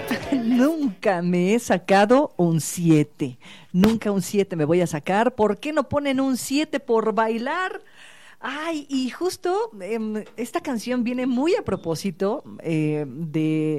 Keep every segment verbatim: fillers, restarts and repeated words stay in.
Nunca me he sacado un siete. Nunca un siete me voy a sacar. ¿Por qué no ponen un siete por bailar? Ay, y justo eh, esta canción viene muy a propósito eh, de...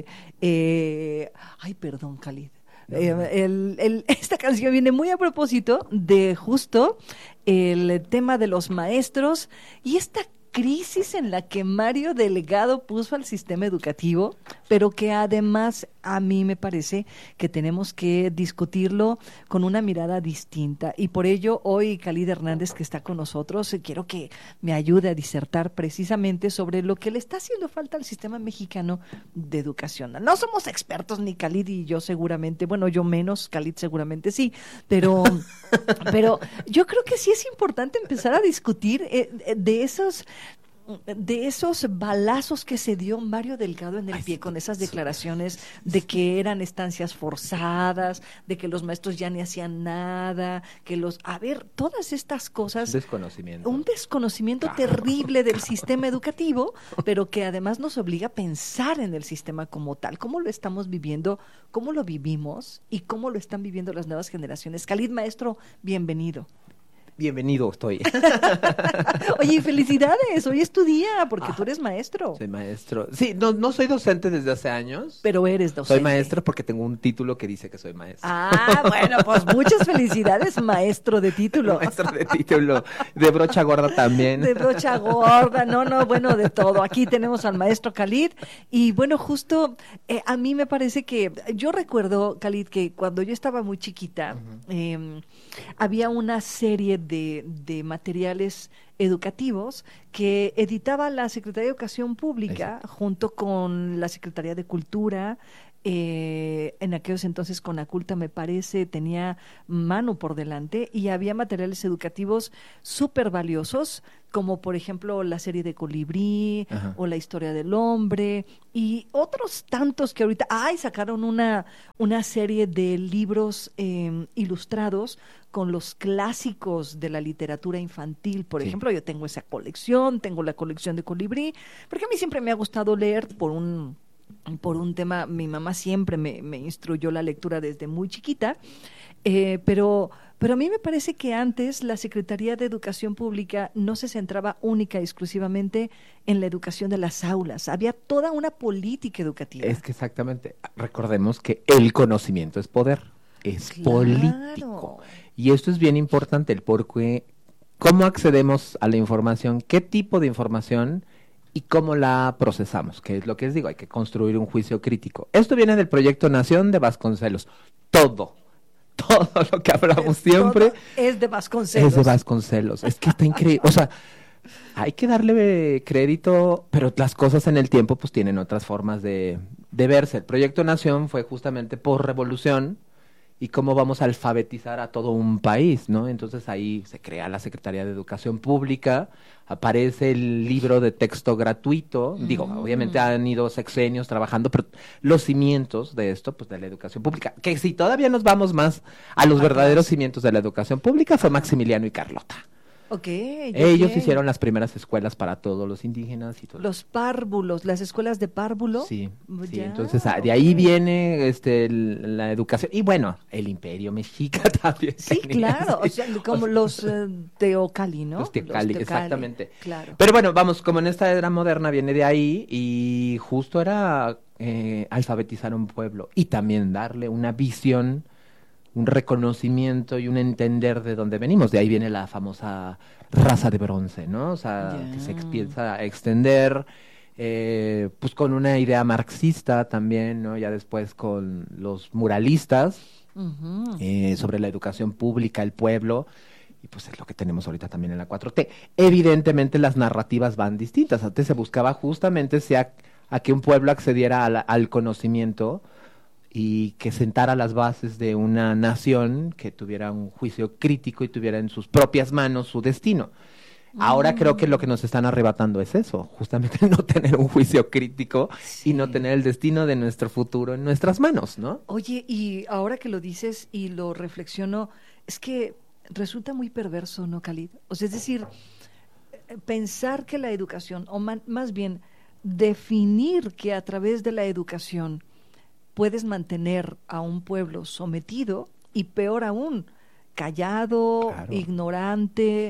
Eh, ay, perdón, Khalid. Eh, el, el, esta canción viene muy a propósito de justo el tema de los maestros y esta crisis en la que Mario Delgado puso al sistema educativo, pero que además a mí me parece que tenemos que discutirlo con una mirada distinta. Y por ello hoy Khalid Hernández, que está con nosotros, quiero que me ayude a disertar precisamente sobre lo que le está haciendo falta al sistema mexicano de educación. No somos expertos, ni Khalid y yo seguramente, bueno, yo menos, Khalid seguramente sí, pero, pero yo creo que sí es importante empezar a discutir eh, de esos de esos balazos que se dio Mario Delgado en el pie con esas declaraciones de que eran estancias forzadas, de que los maestros ya ni hacían nada, que los... A ver, todas estas cosas... Un desconocimiento. Un desconocimiento claro. terrible del sistema educativo, pero que además nos obliga a pensar en el sistema como tal, cómo lo estamos viviendo, cómo lo vivimos y cómo lo están viviendo las nuevas generaciones. Khalid, maestro, bienvenido. Bienvenido estoy. Oye, felicidades, hoy es tu día, porque ah, tú eres maestro. Soy maestro. Sí, no, no soy docente desde hace años. Pero eres docente. Soy maestro porque tengo un título que dice que soy maestro. Ah, bueno, pues muchas felicidades, maestro de título. Maestro de título, de brocha gorda también. De brocha gorda, no, no, bueno, de todo. Aquí tenemos al maestro Khalid y bueno, justo eh, a mí me parece que, yo recuerdo, Khalid, que cuando yo estaba muy chiquita, uh-huh. eh, había una serie De, de materiales educativos que editaba la Secretaría de Educación Pública Eso. junto con la Secretaría de Cultura. Eh, en aquellos entonces Conaculta, me parece, tenía mano por delante y había materiales educativos súper valiosos, como por ejemplo la serie de Colibrí, Ajá. o la historia del hombre y otros tantos que ahorita, ay, sacaron una, una serie de libros eh, ilustrados con los clásicos de la literatura infantil. Por sí. ejemplo, yo tengo esa colección, tengo la colección de Colibrí, porque a mí siempre me ha gustado leer por un por un tema, mi mamá siempre me, me instruyó la lectura desde muy chiquita, eh, pero, pero a mí me parece que antes la Secretaría de Educación Pública no se centraba única y exclusivamente en la educación de las aulas, había toda una política educativa. Es que exactamente, recordemos que el conocimiento es poder, es claro. político, y esto es bien importante, el por qué, cómo accedemos a la información, qué tipo de información y cómo la procesamos, que es lo que les digo, hay que construir un juicio crítico. Esto viene del proyecto Nación de Vasconcelos. Todo, todo lo que hablamos es, siempre es de Vasconcelos. Es de Vasconcelos. Es que está increíble. O sea, hay que darle crédito, pero las cosas en el tiempo pues tienen otras formas de, de verse. El proyecto Nación fue justamente por revolución y cómo vamos a alfabetizar a todo un país, ¿no? Entonces ahí se crea la Secretaría de Educación Pública, aparece el libro de texto gratuito, mm. digo, obviamente han ido sexenios trabajando, pero los cimientos de esto, pues de la educación pública, que si todavía nos vamos más a los verdaderos cimientos de la educación pública, fue Maximiliano y Carlota. Okay, Ellos okay. hicieron las primeras escuelas para todos los indígenas y todo. Los párvulos, las escuelas de párvulo. Sí, sí. Entonces ah, de okay. ahí viene este el, la educación y bueno, el Imperio Mexica también. Sí, tenía, claro, sí. o sea, como o sea, los uh, Teocalli, ¿no? Los Teocalli, los Teocalli, exactamente. Claro. Pero bueno, vamos, como en esta era moderna viene de ahí y justo era eh, alfabetizar a un pueblo y también darle una visión, un reconocimiento y un entender de dónde venimos. De ahí viene la famosa raza de bronce, ¿no? O sea, yeah. que se empieza a extender, eh, pues con una idea marxista también, ¿no? Ya después con los muralistas, uh-huh. eh, sobre la educación pública, el pueblo, y pues es lo que tenemos ahorita también en la cuatro T. Evidentemente las narrativas van distintas. Antes se buscaba justamente sea, a que un pueblo accediera a la, al conocimiento, y que sentara las bases de una nación que tuviera un juicio crítico y tuviera en sus propias manos su destino. Ahora mm. creo que lo que nos están arrebatando es eso, justamente no tener un juicio crítico sí. y no tener el destino de nuestro futuro en nuestras manos, ¿no? Oye, y ahora que lo dices y lo reflexiono, es que resulta muy perverso, ¿no, Khalid? O sea, es decir, pensar que la educación, o man, más bien definir que a través de la educación puedes mantener a un pueblo sometido y peor aún, callado, Claro. ignorante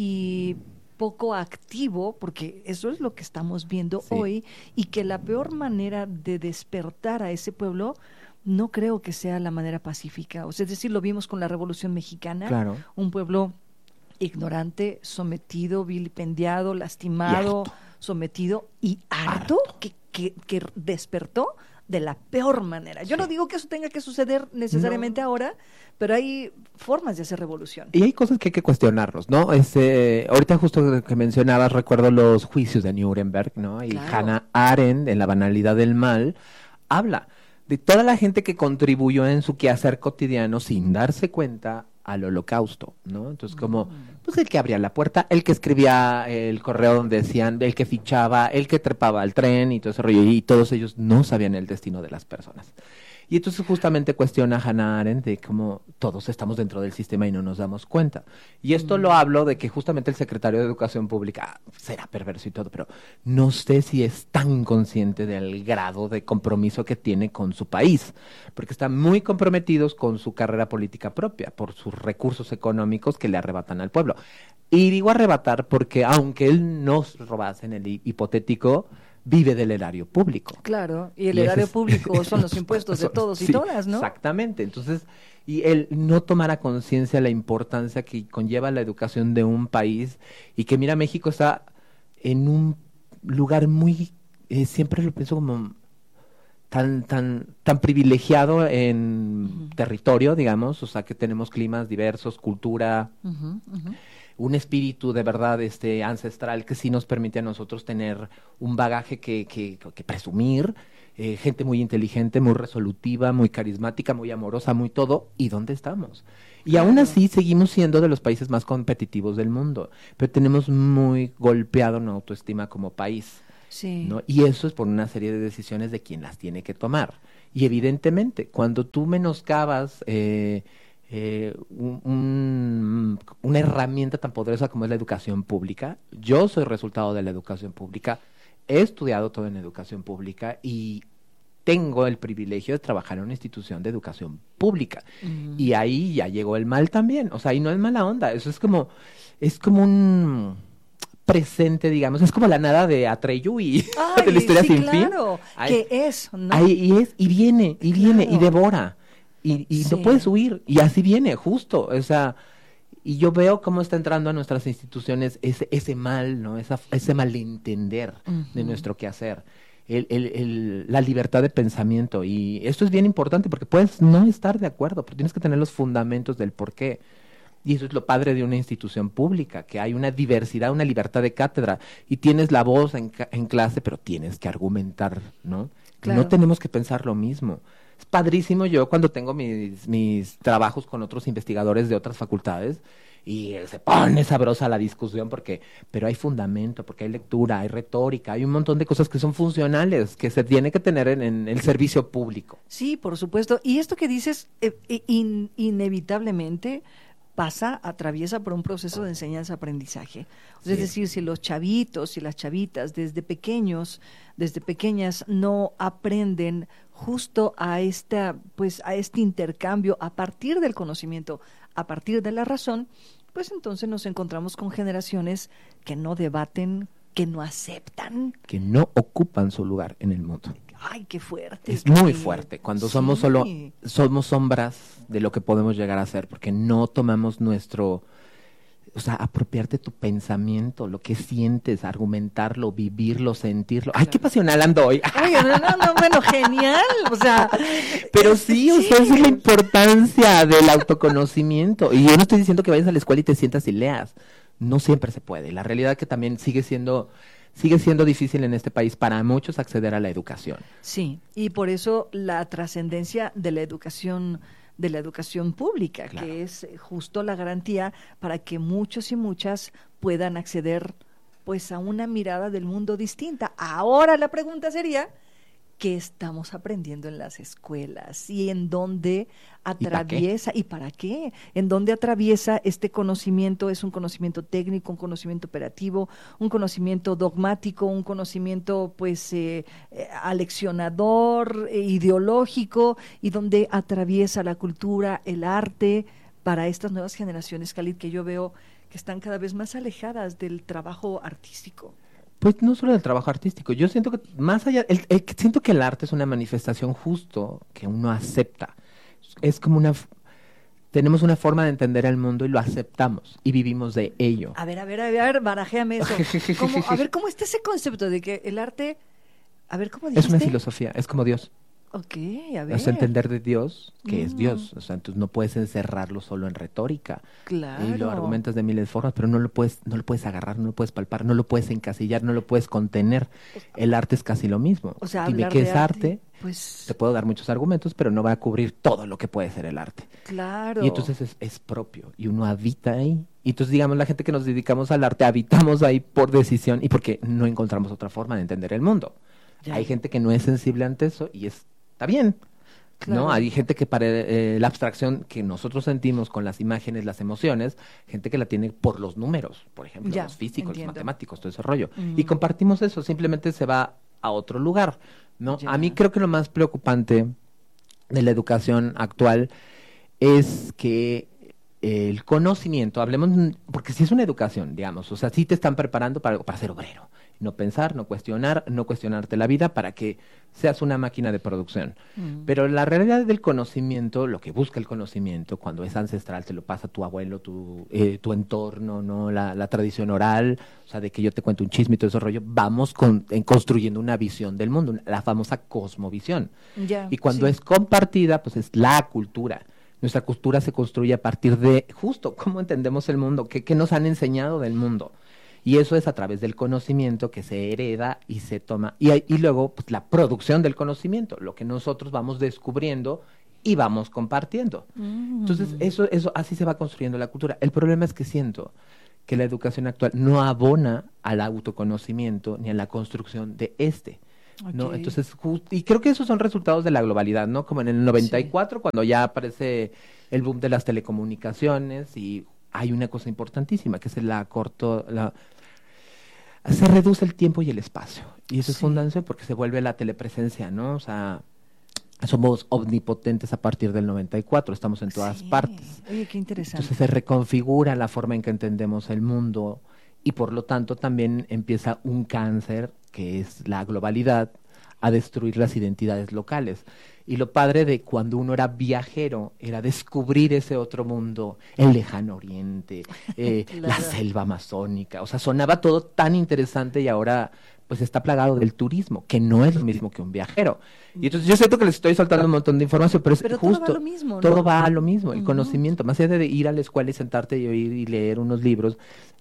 y poco activo, porque eso es lo que estamos viendo Sí. hoy, y que la peor manera de despertar a ese pueblo no creo que sea la manera pacífica. O sea, es decir, lo vimos con la Revolución Mexicana, Claro. un pueblo ignorante, sometido, vilipendiado, lastimado, Y harto. sometido y harto, Que, que, que despertó de la peor manera. Yo Sí. no digo que eso tenga que suceder necesariamente No. ahora, pero hay formas de hacer revolución. Y hay cosas que hay que cuestionarnos, ¿no? Este, ahorita justo que mencionabas, recuerdo los juicios de Nuremberg, ¿no? Y Claro. Hannah Arendt, en La banalidad del mal, habla de toda la gente que contribuyó en su quehacer cotidiano sin darse cuenta al holocausto, ¿no? Entonces, como, pues el que abría la puerta, el que escribía el correo donde decían, el que fichaba, el que trepaba al tren y todo ese rollo, y todos ellos no sabían el destino de las personas. Y entonces justamente cuestiona a Hannah Arendt de cómo todos estamos dentro del sistema y no nos damos cuenta. Y esto Mm. lo hablo de que justamente el secretario de Educación Pública ah, será perverso y todo, pero no sé si es tan consciente del grado de compromiso que tiene con su país, porque están muy comprometidos con su carrera política propia, por sus recursos económicos que le arrebatan al pueblo. Y digo arrebatar porque aunque él nos robase en el hi- hipotético, vive del erario público. Claro, y el Y ese erario es- público son los impuestos de Son- todos y sí, todas, ¿no? Exactamente. Entonces, y él no tomara conciencia de la importancia que conlleva la educación de un país y que mira, México está en un lugar muy, eh, siempre lo pienso como tan, tan, tan privilegiado en Ujú. territorio, digamos, o sea que tenemos climas diversos, cultura, Ujú, ujú. un espíritu de verdad este ancestral que sí nos permite a nosotros tener un bagaje que, que, que presumir, eh, gente muy inteligente, muy resolutiva, muy carismática, muy amorosa, muy todo. ¿Y dónde estamos? Y Claro. aún así seguimos siendo de los países más competitivos del mundo, pero tenemos muy golpeado nuestra autoestima como país, Sí. ¿no? Y eso es por una serie de decisiones de quien las tiene que tomar. Y evidentemente, cuando tú menoscabas eh, eh, un- un- una herramienta tan poderosa como es la educación pública, yo soy resultado de la educación pública, he estudiado todo en educación pública y tengo el privilegio de trabajar en una institución de educación pública. Ujú. Y ahí ya llegó el mal también. O sea, y no es mala onda. Eso es como, es como un presente, digamos. Es como la nada de Atreyu y Ay, de la historia sí, sin fin. claro, Ahí- que es, ¿no? ahí- y es, y viene, y viene, y Claro. devora. Y, y Sí. no puedes huir. Y así viene, justo. O sea, y yo veo cómo está entrando a nuestras instituciones ese, ese mal, ¿no? Esa, ese malentender de Ujú. nuestro quehacer. El, el, el, la libertad de pensamiento. Y esto es bien importante porque puedes no estar de acuerdo, pero tienes que tener los fundamentos del por qué. Y eso es lo padre de una institución pública, que hay una diversidad, una libertad de cátedra. Y tienes la voz en, ca- en clase, pero tienes que argumentar, ¿no? Claro. No tenemos que pensar lo mismo. Es padrísimo yo cuando tengo mis, mis trabajos con otros investigadores de otras facultades y eh, se pone sabrosa la discusión porque, pero hay fundamento, porque hay lectura, hay retórica, hay un montón de cosas que son funcionales, que se tiene que tener en, en el servicio público. Sí, por supuesto. Y esto que dices, eh, eh, in- inevitablemente pasa, atraviesa por un proceso de enseñanza-aprendizaje. O sea, Es Sí. decir, si los chavitos y las chavitas desde pequeños, desde pequeñas, no aprenden justo a esta, pues, a este intercambio a partir del conocimiento, a partir de la razón, pues entonces nos encontramos con generaciones que no debaten, que no aceptan. Que no ocupan su lugar en el mundo. Ay, qué fuerte. Es muy que- fuerte cuando Sí. somos solo somos sombras de lo que podemos llegar a ser, porque no tomamos nuestro, o sea, apropiarte tu pensamiento, lo que sientes, argumentarlo, vivirlo, sentirlo. Ay, qué Claro. pasional ando hoy. Oye, no, no, no, bueno, genial. O sea, Pero sí, o sea, esa es la importancia del autoconocimiento. Y yo no estoy diciendo que vayas a la escuela y te sientas y leas. No siempre se puede. La realidad es que también sigue siendo sigue siendo difícil en este país para muchos acceder a la educación. sí, y por eso la trascendencia de la educación de la educación pública, Claro. que es eh, justo la garantía para que muchos y muchas puedan acceder pues a una mirada del mundo distinta. Ahora la pregunta sería, qué estamos aprendiendo en las escuelas y en dónde atraviesa y para qué, en dónde atraviesa este conocimiento. Es un conocimiento técnico, un conocimiento operativo, un conocimiento dogmático, un conocimiento pues eh, eh, aleccionador, eh, ideológico, y dónde atraviesa la cultura, el arte para estas nuevas generaciones, Khalid, que yo veo que están cada vez más alejadas del trabajo artístico. Pues no solo del trabajo artístico, yo siento que más allá, el, el, siento que el arte es una manifestación justo que uno acepta. Es como una, tenemos una forma de entender el mundo y lo aceptamos y vivimos de ello. A ver, a ver, a ver, barajéame eso. ¿Cómo, a ver, ¿cómo está ese concepto de que el arte, a ver, ¿cómo dijiste? Es una filosofía, es como Dios. Ok, a ver. Es entender de Dios que mm. es Dios. O sea, entonces no puedes encerrarlo solo en retórica. Claro. Y lo argumentas de miles de formas, pero no lo puedes, no lo puedes agarrar, no lo puedes palpar, no lo puedes encasillar, no lo puedes contener. El arte es casi lo mismo. O sea, dime qué es arte, arte pues... te puedo dar muchos argumentos, pero no va a cubrir todo lo que puede ser el arte. Claro. Y entonces es, es propio, y uno habita ahí. Y entonces, digamos, la gente que nos dedicamos al arte, habitamos ahí por decisión y porque no encontramos otra forma de entender el mundo. Ya. Hay gente que no es sensible ante eso y es, está bien. Claro. ¿No? Hay gente que para eh, la abstracción que nosotros sentimos con las imágenes, las emociones, gente que la tiene por los números, por ejemplo, ya, los físicos, entiendo. Los matemáticos, todo ese rollo. Mm. Y compartimos eso, simplemente se va a otro lugar, ¿no? Ya. A mí creo que lo más preocupante de la educación actual es que el conocimiento, hablemos, porque si es una educación, digamos, o sea, sí te están preparando para, para ser obrero. No pensar, no cuestionar, no cuestionarte la vida para que seas una máquina de producción. Mm. Pero la realidad del conocimiento, lo que busca el conocimiento, cuando es ancestral, te lo pasa tu abuelo, tu, eh, tu entorno, no la, la tradición oral, o sea, de que yo te cuento un chisme y todo ese rollo, vamos con, en construyendo una visión del mundo, la famosa cosmovisión. Ya, y cuando sí. es compartida, pues es la cultura. Nuestra cultura se construye a partir de, justo, cómo entendemos el mundo, qué, qué nos han enseñado del mundo. Y eso es a través del conocimiento que se hereda y se toma. Y, y luego, pues, la producción del conocimiento, lo que nosotros vamos descubriendo y vamos compartiendo. Mm. Entonces, eso, eso así se va construyendo la cultura. El problema es que siento que la educación actual no abona al autoconocimiento ni a la construcción de este. Okay. ¿No? Entonces, just, y creo que esos son resultados de la globalidad, ¿no? Como en el noventa y cuatro, sí. Cuando ya aparece el boom de las telecomunicaciones y hay una cosa importantísima, que es la corto, la, se reduce el tiempo y el espacio. Y eso sí. Es fundamental porque se vuelve la telepresencia, ¿no? O sea, somos omnipotentes a partir del noventa y cuatro, estamos en todas sí. partes. Oye, qué interesante. Entonces se reconfigura la forma en que entendemos el mundo y por lo tanto también empieza un cáncer, que es la globalidad, a destruir las identidades locales. Y lo padre de cuando uno era viajero era descubrir ese otro mundo, el lejano oriente, eh, claro. La selva amazónica. O sea, sonaba todo tan interesante y ahora pues está plagado del turismo, que no es lo mismo que un viajero. Y entonces yo siento que les estoy soltando un montón de información, pero es pero justo. Todo va a lo mismo, ¿no? Todo va a lo mismo, el uh-huh. conocimiento. Más allá de ir a la escuela y sentarte y oír y leer unos libros,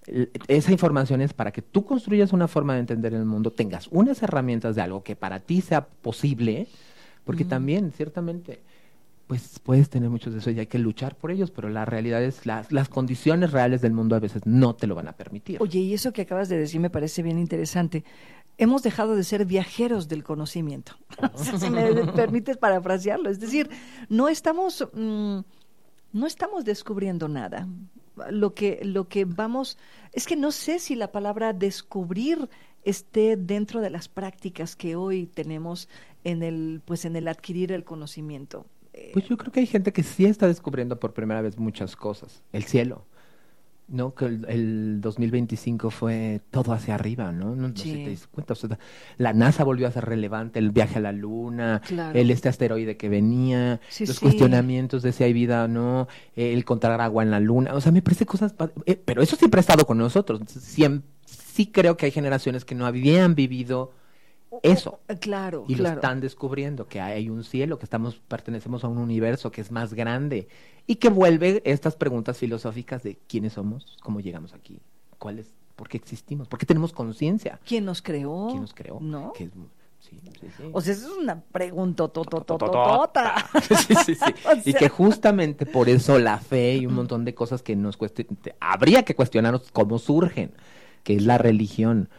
esa información es para que tú construyas una forma de entender el mundo, tengas unas herramientas de algo que para ti sea posible, porque uh-huh. también, ciertamente, pues puedes tener muchos de esos y hay que luchar por ellos, pero la realidad es las, las condiciones reales del mundo a veces no te lo van a permitir. Oye, y eso que acabas de decir me parece bien interesante. Hemos dejado de ser viajeros del conocimiento, si me permites parafrasearlo. Es decir, no estamos, mmm, no estamos descubriendo nada. Lo que, lo que vamos, es que no sé si la palabra descubrir esté dentro de las prácticas que hoy tenemos en el, pues en el adquirir el conocimiento. Pues yo creo que hay gente que sí está descubriendo por primera vez muchas cosas. El cielo, ¿no? Que el, el dos mil veinticinco fue todo hacia arriba, ¿no? No, no sí. sé si te das cuenta. O sea, la NASA volvió a ser relevante, el viaje a la Luna, claro. el este asteroide que venía, sí, los sí. cuestionamientos de si hay vida o no, eh, el encontrar agua en la Luna. O sea, me parece cosas... Eh, pero eso siempre ha estado con nosotros. Siempre, sí creo que hay generaciones que no habían vivido eso. Claro, y claro. lo están descubriendo, que hay un cielo, que estamos pertenecemos a un universo que es más grande y que vuelve estas preguntas filosóficas de quiénes somos, cómo llegamos aquí, cuál es, por qué existimos, por qué tenemos conciencia. ¿Quién nos creó? ¿Quién nos creó? ¿No? Que es, sí, sí, sí. O sea, esa es una pregunta totototota. Sí, sí, sí. O sea... Y que justamente por eso la fe y un montón de cosas que nos cuestion... habría que cuestionarnos cómo surgen, que es la religión.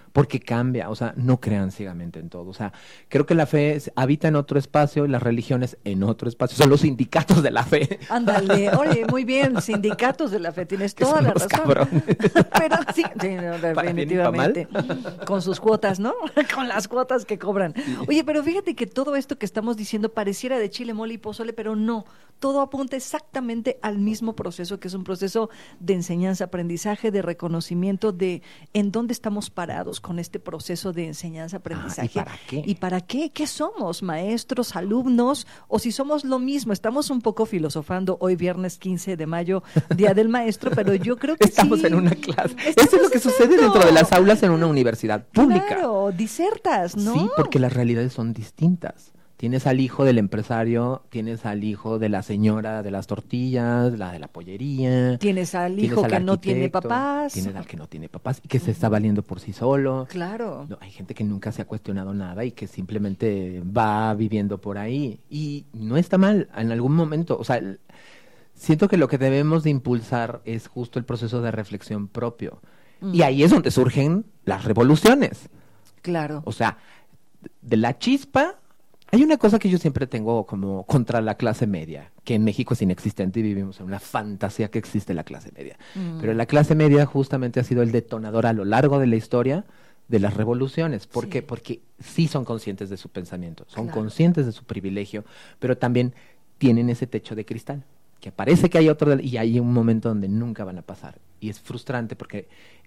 porque cambia, o sea, no crean ciegamente en todo. O sea, creo que la fe es- habita en otro espacio y las religiones en otro espacio. Son los sindicatos de la fe. Ándale, oye, muy bien, sindicatos de la fe, tienes Que toda son la unos razón. cabrones. Pero sí, sí, no, Para bien y para mal. definitivamente. Con sus cuotas, ¿no? Con las cuotas que cobran. Oye, pero fíjate que todo esto que estamos diciendo pareciera de chile, mole y pozole, pero no. Todo apunta exactamente al mismo proceso, que es un proceso de enseñanza, aprendizaje, de reconocimiento de en dónde estamos parados con este proceso de enseñanza, aprendizaje. ¿y para qué? ¿Y para qué? ¿Qué somos? ¿Maestros, alumnos? ¿O si somos lo mismo? Estamos un poco filosofando hoy viernes quince de mayo, Día del Maestro, pero yo creo que Estamos sí. en una clase. Estamos Eso es lo que sucede exacto. dentro de las aulas en una universidad pública. Claro, disertas, ¿no? Sí, porque las realidades son distintas. Tienes al hijo del empresario, tienes al hijo de la señora de las tortillas, la de la pollería. Tienes al tienes hijo al que no tiene arquitecto, papás. Tienes al que no tiene papás y que se está valiendo por sí solo. Claro. No, hay gente que nunca se ha cuestionado nada y que simplemente va viviendo por ahí. Y no está mal en algún momento. O sea, el- siento que lo que debemos de impulsar es justo el proceso de reflexión propio. Mm. Y ahí es donde surgen las revoluciones. Claro. O sea, de la chispa, hay una cosa que yo siempre tengo como contra la clase media, que en México es inexistente y vivimos en una fantasía que existe la clase media. Mm. Pero la clase media justamente ha sido el detonador a lo largo de la historia de las revoluciones. ¿Por Sí. qué? Porque sí son conscientes de su pensamiento, son Claro. conscientes de su privilegio, pero también tienen ese techo de cristal, que parece que hay otro del- y hay un momento donde nunca van a pasar. Y es frustrante porque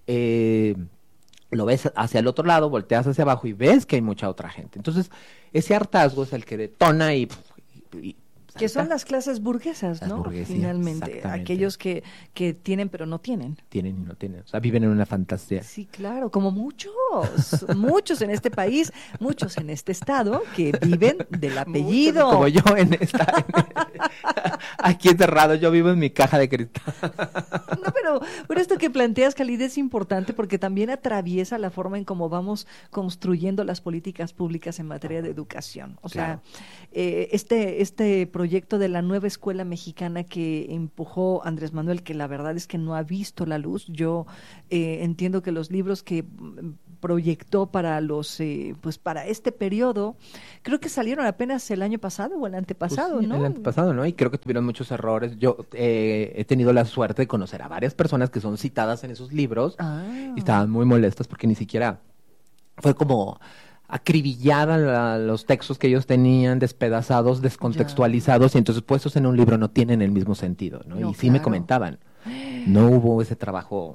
eh, lo ves hacia el otro lado, volteas hacia abajo y ves que hay mucha otra gente. Entonces, ese hartazgo es el que detona y... y- y Que son salta. las clases burguesas, Las ¿no? burguesías, Finalmente, exactamente. aquellos que, que tienen pero no tienen. Tienen y no tienen. O sea, viven en una fantasía. Sí, claro, como muchos, muchos en este país, muchos en este estado que viven del apellido. Muchos como yo en esta... en- aquí encerrado, yo vivo en mi caja de cristal. No, pero, pero esto que planteas, Khalid, es importante porque también atraviesa la forma en cómo vamos construyendo las políticas públicas en materia de educación. O Claro. sea, eh, este, este proyecto de la nueva escuela mexicana que empujó Andrés Manuel, que la verdad es que no ha visto la luz. Yo eh, entiendo que los libros que mm, proyectó para los, eh, pues para este periodo, creo que salieron apenas el año pasado o el antepasado, Pues sí, ¿no? el antepasado, ¿no? Y creo que tuvieron muchos errores. Yo eh, he tenido la suerte de conocer a varias personas que son citadas en esos libros Ah. y estaban muy molestas porque ni siquiera fue como acribillada la- los textos que ellos tenían, despedazados, descontextualizados y entonces puestos en un libro no tienen el mismo sentido, ¿no? No, y sí me claro. comentaban, no hubo ese trabajo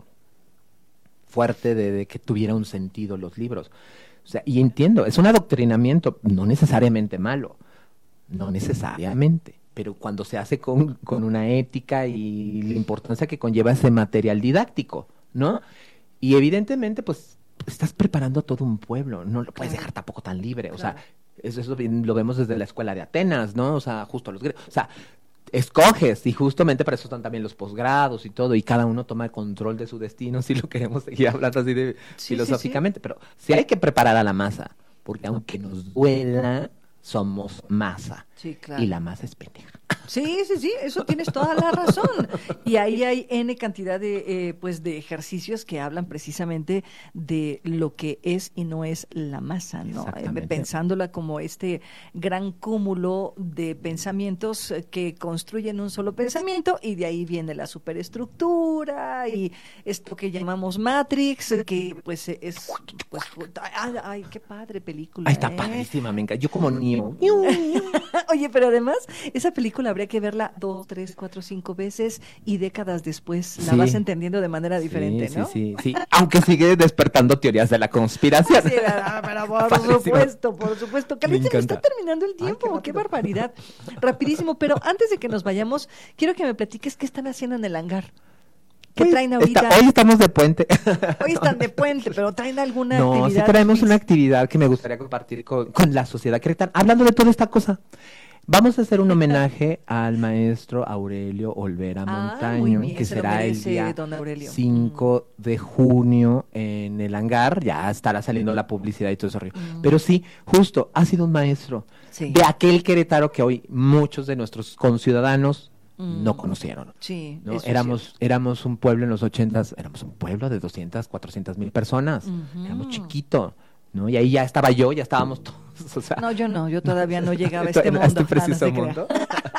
fuerte de, de que tuviera un sentido los libros. O sea, y entiendo, es un adoctrinamiento, no necesariamente malo, no necesariamente, pero cuando se hace con, con una ética y la importancia que conlleva ese material didáctico, ¿no? Y evidentemente, pues, estás preparando a todo un pueblo, no lo puedes Claro. dejar tampoco tan libre, o Claro. sea, eso, eso bien lo vemos desde la escuela de Atenas, ¿no? O sea, justo los griegos, o sea, escoges y justamente para eso están también los posgrados y todo y cada uno toma el control de su destino si lo queremos seguir hablando así de Sí, filosóficamente, pero sí hay que preparar a la masa, porque aunque nos duela, somos masa Sí, claro. y la masa es pendeja. Sí, sí, sí, eso tienes toda la razón. Y ahí hay N cantidad de, eh, pues, de ejercicios que hablan precisamente de lo que es y no es la masa, ¿no? Eh, Exactamente. Pensándola como este gran cúmulo de pensamientos eh, que construyen un solo pensamiento y de ahí viene la superestructura y esto que llamamos Matrix, eh, que pues eh, es... Pues, ay, ay, qué padre película. Ay, está ¿eh? padrísima, me encanta. Yo como Neo. Oye, pero además, esa película habría que verla dos, tres, cuatro, cinco veces y décadas después la Sí. vas entendiendo de manera diferente, sí, ¿no? Sí, sí, sí. Aunque sigue despertando teorías de la conspiración. Sí, ah, pero por Padrísimo. supuesto, por supuesto. Carmen, se me está encanta. terminando el tiempo, Ay, qué, qué rápido. barbaridad. Rapidísimo, pero antes de que nos vayamos, quiero que me platiques qué están haciendo en el hangar. ¿Qué Pues, traen ahorita? está- hoy estamos de puente. Hoy están de puente, pero traen alguna No, sí actividad. traemos fis- una actividad que me gustaría compartir con, con la sociedad queretana. Hablando de toda esta cosa, vamos a hacer un homenaje al maestro Aurelio Olvera Ah, Montaño, muy bien, que se lo será el merece, día don Aurelio. cinco de junio en el hangar. Ya estará saliendo la publicidad y todo eso. Mm. Pero sí, justo, ha sido un maestro Sí. de aquel Querétaro que hoy muchos de nuestros conciudadanos Mm. no conocieron. Sí, ¿no? eso es Éramos, cierto. éramos un pueblo en los ochentas, éramos un pueblo de doscientas, cuatrocientas mil personas. Ujú. Éramos chiquito, ¿no? Y ahí ya estaba yo, ya estábamos todos. O sea, No, yo no, yo todavía no llegaba a Esto- este a mundo. este Ah, no preciso se crea. mundo.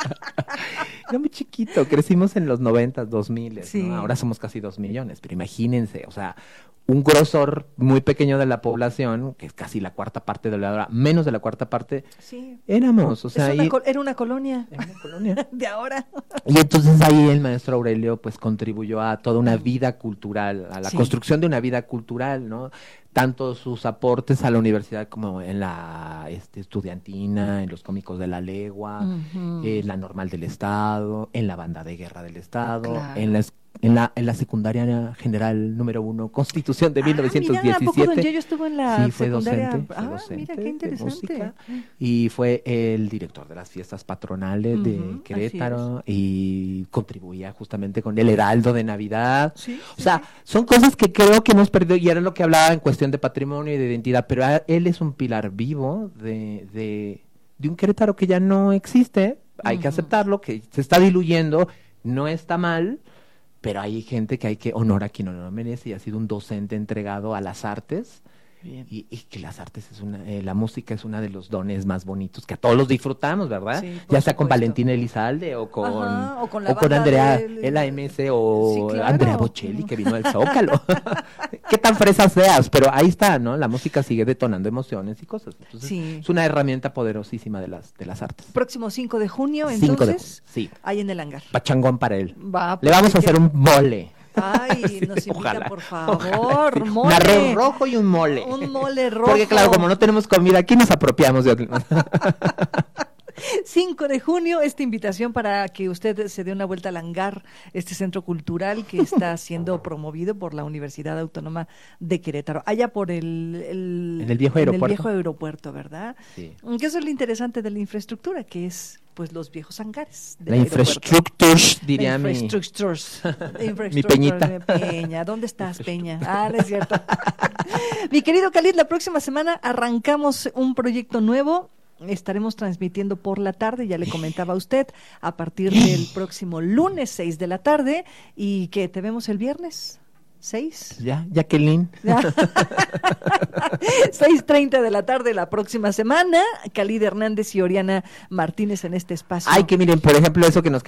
Era muy chiquito, crecimos en los noventas, dos miles, Sí. ¿no? Ahora somos casi dos millones, pero imagínense, o sea, un grosor muy pequeño de la población, que es casi la cuarta parte de la hora, menos de la cuarta parte, Sí. éramos, o sea, Es una y- col- era una colonia era una colonia. de ahora. Y entonces ahí el maestro Aurelio pues contribuyó a toda una vida cultural, a la Sí. construcción de una vida cultural, ¿no? Tanto sus aportes a la universidad como en la este, estudiantina, en los cómicos de la legua, Ujú. en la normal del Estado, en la banda de guerra del Estado, Claro. en la es- en la en la secundaria general número uno, Constitución de Ah, mil novecientos mira, ¿a poco don diecisiete. Yeyo estuvo en la Sí, fue secundaria? docente, fue Ah, docente mira, qué de interesante. música. Y fue el director de las fiestas patronales de Ujú, así Querétaro y contribuía justamente con el Heraldo de Navidad. Sí, O sí, sea, sí. son cosas que creo que hemos perdido y era lo que hablaba en cuestión de patrimonio y de identidad, pero a- él es un pilar vivo de, de, de un Querétaro que ya no existe, hay que Ujú. aceptarlo, que se está diluyendo, no está mal, pero hay gente que hay que honrar a quien no lo merece y ha sido un docente entregado a las artes. Bien. Y, y que las artes es una, eh, la música es uno de los dones más bonitos que a todos los disfrutamos, ¿verdad? Sí, por ya sea con supuesto. Valentina Elizalde o con, Ajá, o con la o con banda Andrea, del- el A M S o Sí, claro. Andrea Bocelli que vino al Zócalo. Qué tan fresa seas, pero ahí está, ¿no? La música sigue detonando emociones y cosas. Entonces, Sí. es una herramienta poderosísima de las, de las artes. Próximo cinco de junio, Cinco de entonces, junio, sí. ahí en el hangar. Pachangón para él. Va, Le vamos a porque- hacer un mole. Ay, Sí, nos invita, ojalá, por ojalá, favor, sí. mole. Un arroz rojo y un mole. Un mole rojo. Porque claro, como no tenemos comida, aquí nos apropiamos de otro. cinco de junio, esta invitación para que usted se dé una vuelta al hangar, este centro cultural que está siendo promovido por la Universidad Autónoma de Querétaro, allá por el, el- En el viejo en el aeropuerto. viejo aeropuerto, ¿verdad? Sí. Que eso es lo interesante de la infraestructura, que es pues los viejos hangares del La aeropuerto. infraestructura, La diría mi... infraestructures. Mi Peñita. Mi Peña. ¿Dónde estás, Peña? Ah, no es cierto. Mi querido Khalid, la próxima semana arrancamos un proyecto nuevo. Estaremos transmitiendo por la tarde, ya le comentaba a usted, a partir del próximo lunes seis de la tarde. ¿Y que te vemos el viernes? ¿seis? Ya, Jacqueline. seis treinta de la tarde la próxima semana. Khalid Hernández y Oriana Martínez en este espacio. Ay, que miren, por ejemplo, eso que nos